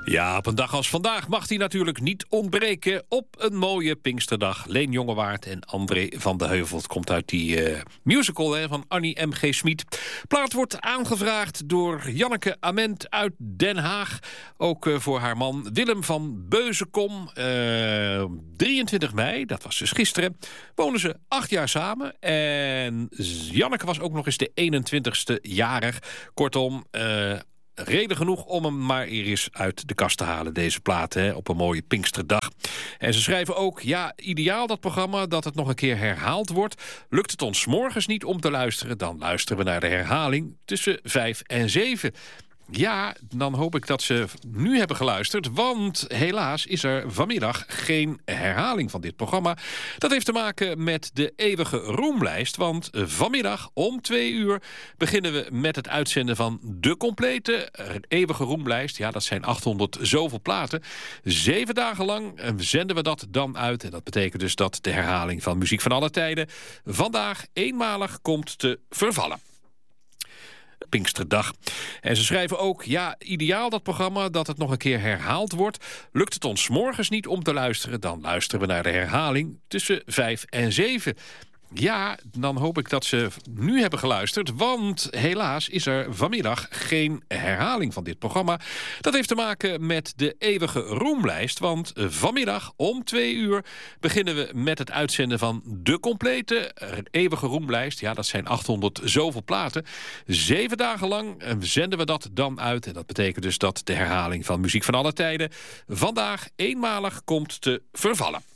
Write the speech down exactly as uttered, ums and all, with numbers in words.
Ja, op een dag als vandaag mag hij natuurlijk niet ontbreken op een mooie Pinksterdag. Leen Jongewaard en André van de Heuvel. Het komt uit die uh, musical hè, van Annie M G. Smit. Plaat wordt aangevraagd door Janneke Ament uit Den Haag. Ook uh, voor haar man Willem van Beuzenkom. Uh, drieëntwintig mei, dat was dus gisteren, wonen ze acht jaar samen. En Janneke was ook nog eens de eenentwintigste jarig. Kortom, Uh, reden genoeg om hem maar eens uit de kast te halen, deze plaat, hè, op een mooie Pinksterdag. En ze schrijven ook, ja, ideaal dat programma, dat het nog een keer herhaald wordt. Lukt het ons 's morgens niet om te luisteren, dan luisteren we naar de herhaling tussen vijf en zeven. Ja, dan hoop ik dat ze nu hebben geluisterd, want helaas is er vanmiddag geen herhaling van dit programma. Dat heeft te maken met de eeuwige roemlijst, want vanmiddag om twee uur beginnen we met het uitzenden van de complete eeuwige roemlijst. Ja, dat zijn achthonderd zoveel platen. Zeven dagen lang zenden we dat dan uit en dat betekent dus dat de herhaling van Muziek van alle tijden vandaag eenmalig komt te vervallen. Pinksterdag. En ze schrijven ook, ja, ideaal dat programma, dat het nog een keer herhaald wordt. Lukt het ons 's morgens niet om te luisteren, dan luisteren we naar de herhaling tussen vijf en zeven. Ja, dan hoop ik dat ze nu hebben geluisterd, want helaas is er vanmiddag geen herhaling van dit programma. Dat heeft te maken met de eeuwige roemlijst, want vanmiddag om twee uur beginnen we met het uitzenden van de complete eeuwige roemlijst. Ja, dat zijn achthonderd zoveel platen. Zeven dagen lang zenden we dat dan uit en dat betekent dus dat de herhaling van Muziek van alle tijden vandaag eenmalig komt te vervallen.